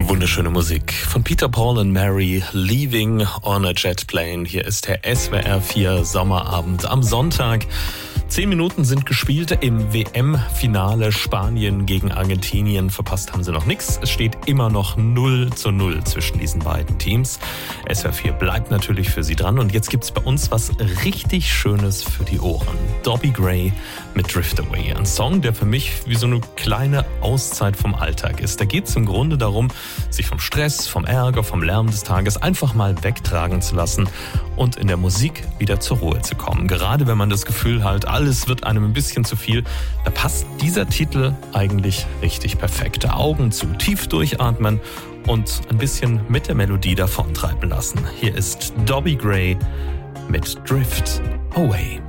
Wunderschöne Musik von Peter, Paul and Mary, Leaving on a Jet Plane. Hier ist der SWR 4 Sommerabend am Sonntag. 10 Minuten sind gespielt im WM-Finale Spanien gegen Argentinien. Verpasst haben sie noch nichts. Es steht immer noch 0:0 zwischen diesen beiden Teams. SWR 4 bleibt natürlich für Sie dran. Und jetzt gibt's bei uns was richtig Schönes für die Ohren. Dobby Gray mit Drift Away. Ein Song, der für mich wie so eine kleine Auszeit vom Alltag ist. Da geht's im Grunde darum, sich vom Stress, vom Ärger, vom Lärm des Tages einfach mal wegtragen zu lassen und in der Musik wieder zur Ruhe zu kommen. Gerade wenn man das Gefühl hat, alles wird einem ein bisschen zu viel, da passt dieser Titel eigentlich richtig perfekt. Augen zu, tief durchatmen und ein bisschen mit der Melodie davontreiben lassen. Hier ist Dobby Gray mit Drift Away.